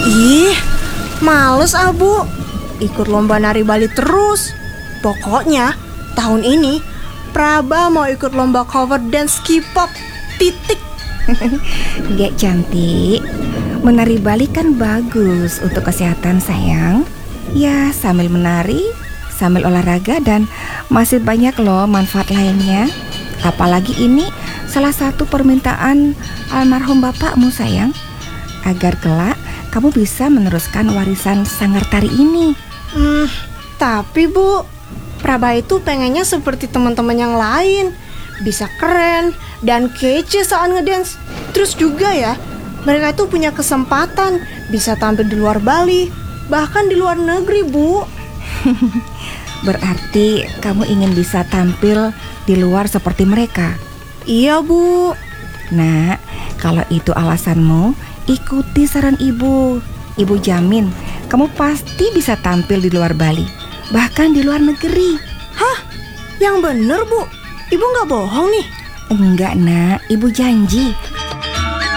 Ih, males Bu. Ikut lomba nari Bali terus. Pokoknya tahun ini Praba mau ikut lomba cover dance K-pop. Titik. Gek cantik, menari Bali kan bagus untuk kesehatan sayang. Ya sambil menari, sambil olahraga dan masih banyak loh manfaat lainnya. Apalagi ini salah satu permintaan almarhum bapakmu sayang, agar kelak kamu bisa meneruskan warisan sanggar tari ini. Tapi Bu, Praba itu pengennya seperti teman-teman yang lain, bisa keren dan kece saat ngedance. Terus juga ya, mereka itu punya kesempatan bisa tampil di luar Bali, bahkan di luar negeri Bu. Berarti kamu ingin bisa tampil di luar seperti mereka? Iya Bu. Nah, kalau itu alasanmu, ikuti saran ibu. Ibu jamin kamu pasti bisa tampil di luar Bali, bahkan di luar negeri. Hah? Yang bener Bu? Ibu gak bohong nih? Enggak nak, ibu janji.